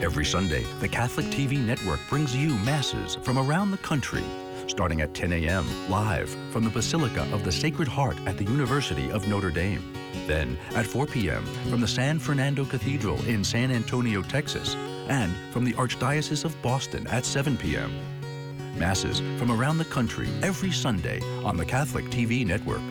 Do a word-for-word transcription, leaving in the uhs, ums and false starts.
Every Sunday, the Catholic T V network brings you masses from around the country, starting at ten a m live from the Basilica of the Sacred Heart at the University of Notre Dame. Then at four p m from the San Fernando Cathedral in San Antonio, Texas, and from the Archdiocese of Boston at seven p m Masses from around the country every Sunday on the Catholic T V network.